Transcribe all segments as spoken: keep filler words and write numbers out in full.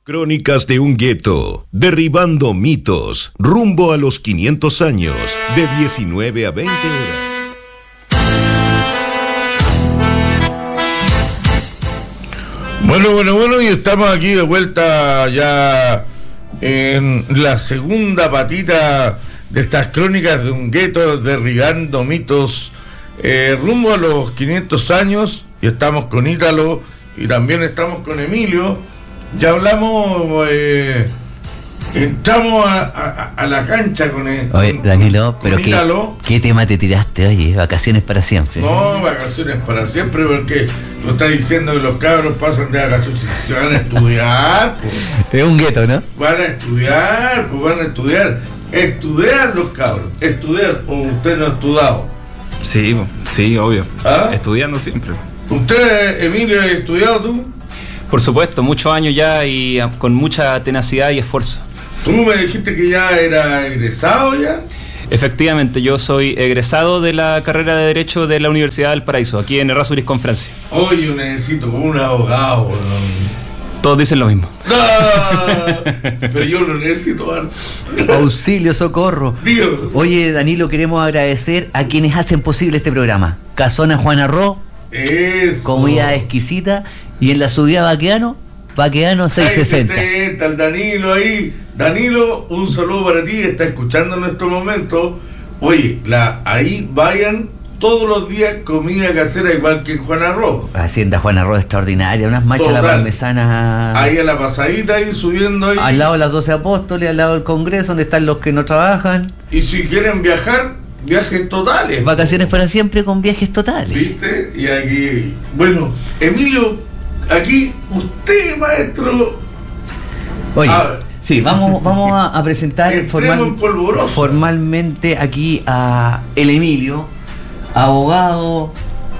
Crónicas de un gueto, derribando mitos, rumbo a los quinientos años, de diecinueve a veinte horas. Bueno, bueno, bueno, y estamos aquí de vuelta ya en la segunda patita de estas crónicas de un gueto, derribando mitos, eh, rumbo a los quinientos años, y estamos con Ítalo y también estamos con Emilio. Ya hablamos, eh, entramos a, a, a la cancha con el. Oye, con, Danilo, con pero qué, ¿qué tema te tiraste? Oye, vacaciones para siempre. No, vacaciones para siempre, porque tú estás diciendo que los cabros pasan de vacaciones, se van a estudiar. Pues. Es un gueto, ¿no? Van a estudiar, pues van a estudiar. Estudiar los cabros, estudiar, o usted no ha estudiado. Sí, sí, obvio. ¿Ah? Estudiando siempre. ¿Usted, Emilio, has estudiado tú? Por supuesto, muchos años ya y con mucha tenacidad y esfuerzo. ¿Tú me dijiste que ya era egresado ya? Efectivamente, yo soy egresado de la carrera de Derecho de la Universidad del Paraíso, aquí en Errázuriz con Francia. Hoy yo necesito un abogado, ¿no? Todos dicen lo mismo. ¡No! Pero yo lo necesito. Auxilio, socorro. Dígame. Oye, Danilo, queremos agradecer a quienes hacen posible este programa. Casona Juana Ro, eso. Comida exquisita. Y en la subida Baqueano, Baqueano seiscientos sesenta. seiscientos sesenta, el Danilo ahí. Danilo, un saludo para ti, está escuchando en estos momentos. Oye, la, ahí vayan todos los días comida casera, igual que en Juana Ro. Hacienda Juana Ro extraordinaria, unas machas a la parmesana. Ahí a la pasadita, ahí subiendo ahí. Al lado de las doce apóstoles, al lado del Congreso, donde están los que no trabajan. Y si quieren viajar, viajes totales. Vacaciones para siempre con viajes totales. ¿Viste? Y aquí, bueno, Emilio, aquí usted, maestro. Oye, ah, sí, vamos, vamos a, a presentar formal, formalmente aquí a el Emilio, abogado,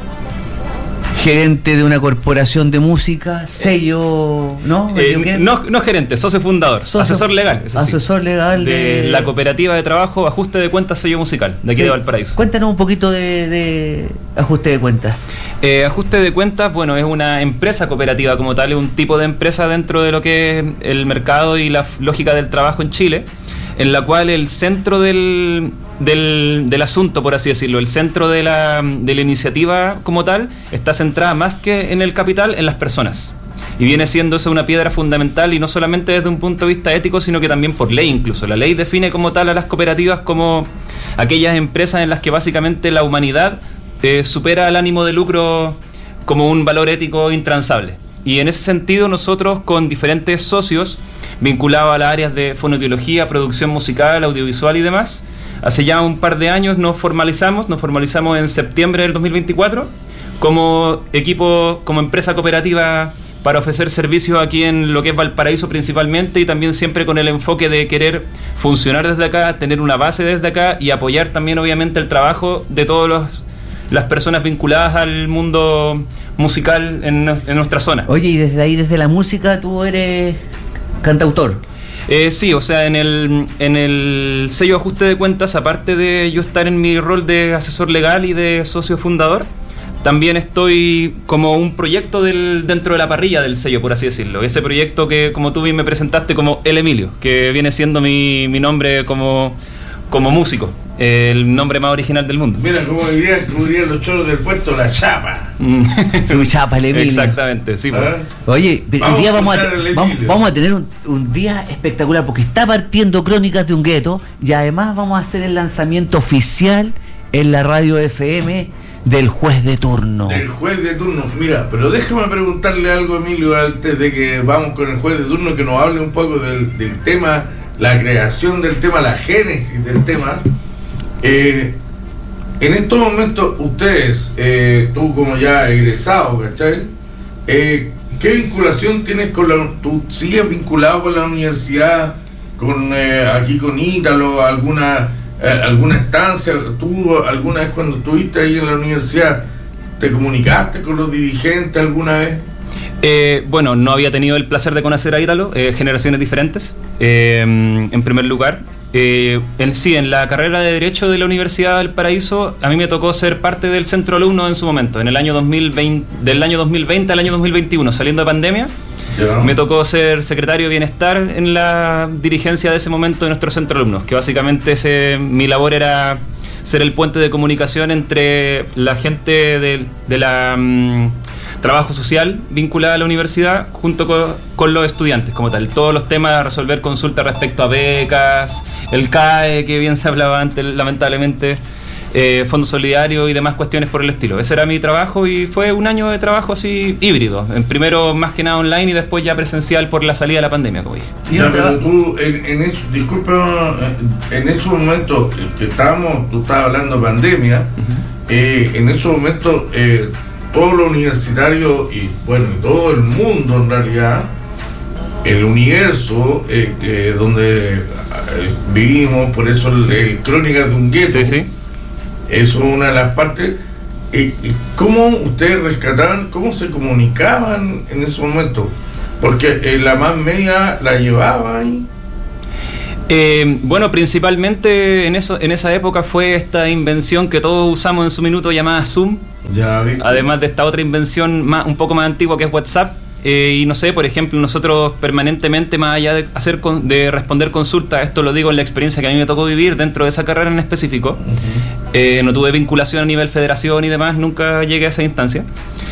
gerente de una corporación de música, sello, ¿no? Eh, no, no gerente, socio fundador, socio, asesor legal. Eso asesor sí, legal de, de la cooperativa de trabajo Ajuste de Cuentas Sello Musical, de aquí sí, de Valparaíso. Cuéntanos un poquito de, de Ajuste de Cuentas. Eh, Ajuste de Cuentas, bueno, es una empresa cooperativa como tal, es un tipo de empresa dentro de lo que es el mercado y la lógica del trabajo en Chile, en la cual el centro del, del, del asunto, por así decirlo, el centro de la, de la iniciativa como tal, está centrada más que en el capital, en las personas. Y viene siendo eso una piedra fundamental, y no solamente desde un punto de vista ético, sino que también por ley incluso. La ley define como tal a las cooperativas como aquellas empresas en las que básicamente la humanidad eh, supera el ánimo de lucro como un valor ético intransable. Y en ese sentido nosotros, con diferentes socios vinculados a las áreas de fonoaudiología, producción musical, audiovisual y demás, hace ya un par de años nos formalizamos, nos formalizamos en septiembre del dos mil veinticuatro como equipo, como empresa cooperativa para ofrecer servicios aquí en lo que es Valparaíso principalmente, y también siempre con el enfoque de querer funcionar desde acá, tener una base desde acá y apoyar también obviamente el trabajo de todas los, las personas vinculadas al mundo musical en, en nuestra zona. Oye, y desde ahí, desde la música, tú eres cantautor. Eh, sí, o sea, en el, en el sello Ajuste de Cuentas, aparte de yo estar en mi rol de asesor legal y de socio fundador, también estoy como un proyecto del, dentro de la parrilla del sello, por así decirlo. Ese proyecto que, como tú bien me presentaste, como El Emilio, que viene siendo mi, mi nombre como, como músico, el nombre más original del mundo. Mira, como dirían, como dirían los choros del puerto, la chapa. Su chapa, El Emilio. Exactamente, sí. ¿Ah? Oye, vamos el día a vamos, a, vamos, Emilio. vamos a tener un, un día espectacular, porque está partiendo Crónicas de un Gueto, y además vamos a hacer el lanzamiento oficial en la radio F M del juez de turno. Del juez de turno. Mira, pero déjame preguntarle algo, Emilio, antes de que vamos con el juez de turno, que nos hable un poco del, del tema, la creación del tema, la génesis del tema. Eh, en estos momentos, ustedes, eh, tú como ya egresado, ¿cachai? Eh, ¿Qué vinculación tienes con la... ¿Tú sigues vinculado con la universidad, con eh, aquí con Ítalo, alguna... alguna estancia? ¿Tú alguna vez cuando estuviste ahí en la universidad te comunicaste con los dirigentes alguna vez? Eh, bueno, no había tenido el placer de conocer a Ítalo, eh, generaciones diferentes, eh, en primer lugar. Eh, en sí, en la carrera de Derecho de la Universidad del Paraíso, a mí me tocó ser parte del centro alumno en su momento, en el año dos mil veinte, del año dos mil veinte al año dos mil veintiuno, saliendo de pandemia. Ya. Me tocó ser secretario de bienestar en la dirigencia de ese momento de nuestro centro de alumnos, que básicamente ese, mi labor era ser el puente de comunicación entre la gente de, de la um, trabajo social vinculada a la universidad junto con, con los estudiantes como tal. Todos los temas, resolver consultas respecto a becas, el C A E, que bien se hablaba antes, lamentablemente, eh, Fondo Solidario y demás cuestiones por el estilo. Ese era mi trabajo y fue un año de trabajo así híbrido. En primero más que nada online y después ya presencial por la salida de la pandemia, como dije. Ya, pero tú, en, en eso, disculpa, en esos momentos que estábamos, tú estabas hablando de pandemia, uh-huh. eh, en esos momentos eh, todos los universitarios y bueno, y todo el mundo en realidad, el universo eh, eh, donde eh, vivimos, por eso el, el Crónicas de un Gueto, sí, sí. Eso es una de las partes. ¿Y cómo ustedes rescataban, cómo se comunicaban en esos momentos? Porque eh, la más media la llevaba ahí. Eh, bueno, principalmente en eso, en esa época fue esta invención que todos usamos en su minuto llamada Zoom. Ya, ¿viste? Además de esta otra invención más, un poco más antigua que es WhatsApp. Eh, y no sé, por ejemplo, nosotros permanentemente, más allá de hacer con, de responder consultas, esto lo digo en la experiencia que a mí me tocó vivir dentro de esa carrera en específico, uh-huh. eh, no tuve vinculación a nivel federación y demás, nunca llegué a esa instancia.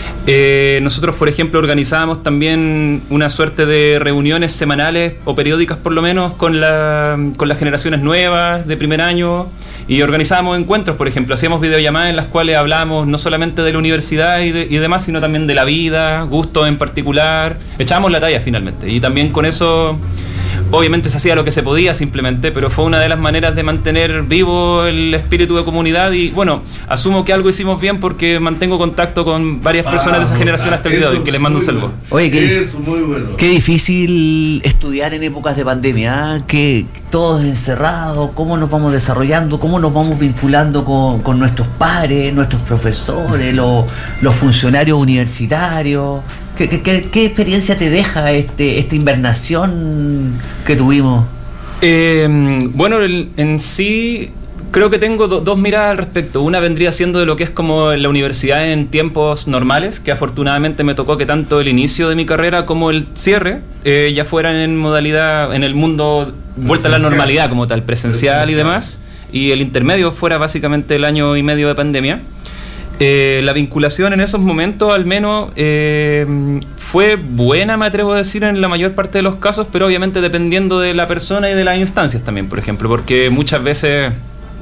Eh, nosotros, por ejemplo, organizábamos también una suerte de reuniones semanales o periódicas por lo menos con, la, con las generaciones nuevas de primer año y organizábamos encuentros, por ejemplo, hacíamos videollamadas en las cuales hablábamos no solamente de la universidad y, de, y demás, sino también de la vida, gustos en particular, echábamos la talla finalmente y también con eso obviamente se hacía lo que se podía simplemente, pero fue una de las maneras de mantener vivo el espíritu de comunidad y bueno, asumo que algo hicimos bien porque mantengo contacto con varias personas ah, de esa generación hasta el día de hoy, que les mando un saludo. Oye, qué, eso, muy bueno. Qué difícil estudiar en épocas de pandemia, ¿eh? Que todos encerrados, cómo nos vamos desarrollando, cómo nos vamos vinculando con, con nuestros pares, nuestros profesores, los, los funcionarios universitarios. ¿Qué, qué, ¿Qué experiencia te deja este esta invernación que tuvimos? Eh, bueno, el, en sí creo que tengo do, dos miradas al respecto. Una vendría siendo de lo que es como la universidad en tiempos normales, que afortunadamente me tocó que tanto el inicio de mi carrera como el cierre eh, ya fueran en modalidad, en el mundo vuelta a la normalidad como tal, presencial, presencial y demás, y el intermedio fuera básicamente el año y medio de pandemia. Eh, la vinculación en esos momentos al menos eh, fue buena, me atrevo a decir, en la mayor parte de los casos, pero obviamente dependiendo de la persona y de las instancias también, por ejemplo, porque muchas veces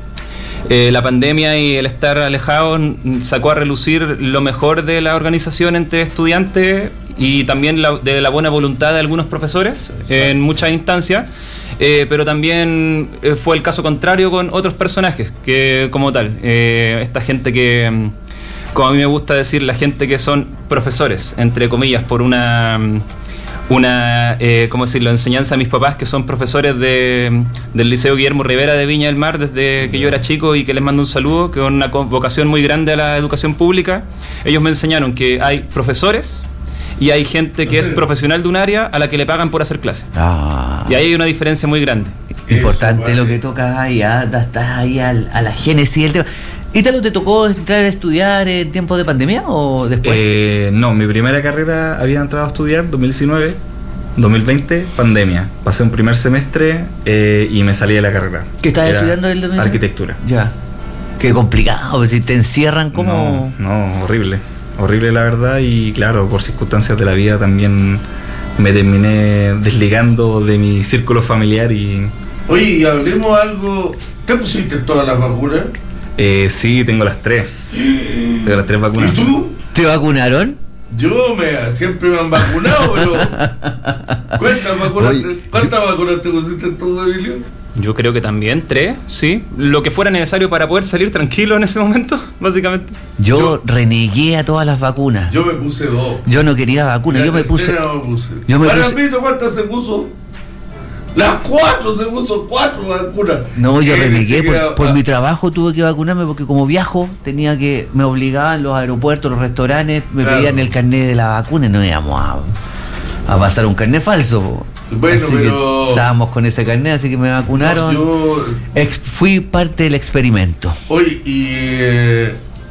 eh, la pandemia y el estar alejados sacó a relucir lo mejor de la organización entre estudiantes y también la, de la buena voluntad de algunos profesores eh, en muchas instancias. Eh, pero también eh, fue el caso contrario con otros personajes que como tal, eh, esta gente que, como a mí me gusta decir, la gente que son profesores, entre comillas, por una, una eh, ¿cómo decirlo?, enseñanza a mis papás que son profesores de, del Liceo Guillermo Rivera de Viña del Mar desde que yo era chico y que les mando un saludo, que con una vocación muy grande a la educación pública. Ellos me enseñaron que hay profesores y hay gente que es profesional de un área a la que le pagan por hacer clases. Ah. Y ahí hay una diferencia muy grande. Importante eso, vale. Lo que tocas ahí, ¿eh? Estás ahí al, a la génesis del tema. ¿Ítalo te tocó entrar a estudiar en tiempos de pandemia o después? Eh, no, mi primera carrera había entrado a estudiar dos mil diecinueve, dos mil veinte, pandemia. Pasé un primer semestre eh, y me salí de la carrera. ¿Qué estabas estudiando el dos mil diecinueve? Arquitectura. Ya. Qué complicado, si te encierran como... No, no, horrible. Horrible la verdad y claro, por circunstancias de la vida también me terminé desligando de mi círculo familiar y... Oye, y hablemos algo... ¿Te pusiste todas las vacunas? Eh, sí, tengo las tres. Tengo las tres vacunas. ¿Y tú? ¿Te vacunaron? Yo me siempre me han vacunado, pero... ¿Cuántas vacunas, Oye, te, ¿cuántas yo... vacunas te pusiste tú, Emilio? Yo creo que también tres, sí. Lo que fuera necesario para poder salir tranquilo en ese momento, básicamente. Yo, yo renegué a todas las vacunas. Yo me puse dos. Yo no quería vacunas, yo me puse... me puse. Yo me Para puse... mí, ¿cuántas se puso? Las cuatro, se puso cuatro vacunas. No, yo renegué, por, a... por mi trabajo tuve que vacunarme porque como viajo tenía que... Me obligaban los aeropuertos, los restaurantes, me claro. pedían el carnet de la vacuna y no íbamos a, a pasar un carnet falso. Bueno, así pero... estábamos con ese carnet, así que me vacunaron. No, yo... Ex, fui parte del experimento. Oye, y... Eh,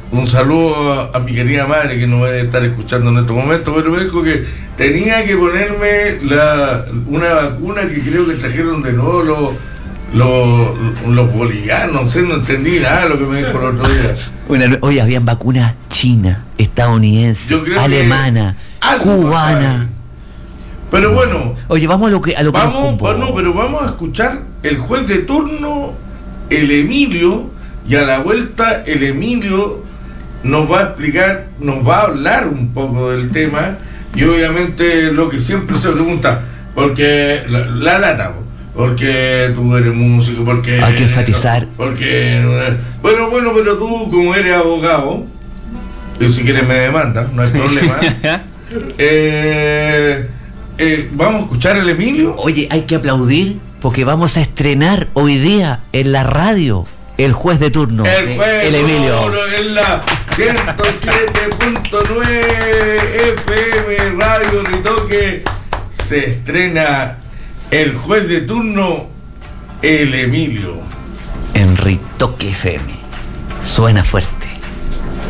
un saludo a, a mi querida madre que no va a estar escuchando en estos momentos, pero me dijo que tenía que ponerme la, una vacuna que creo que trajeron de nuevo los los, los bolivianos, no sé, no entendí nada de lo que me dijo el otro día. Bueno, hoy habían vacunas china, estadounidense, alemana, cubana. Pero bueno, oye, vamos a lo que a lo que vamos, bueno, pero vamos a escuchar el juez de turno, el Emilio, y a la vuelta el Emilio nos va a explicar, nos va a hablar un poco del tema, y obviamente lo que siempre se pregunta, porque la, la lata, porque tú eres músico, porque hay que enfatizar, porque bueno, bueno, pero tú como eres abogado, yo si quieres me demandas, no hay sí. problema. eh Eh, ¿Vamos a escuchar al Emilio? Oye, hay que aplaudir porque vamos a estrenar hoy día en la radio el juez de turno, el, juez el Emilio. En la ciento siete punto nueve F M Radio Ritoque se estrena el juez de turno, el Emilio. En Ritoque F M. Suena fuerte.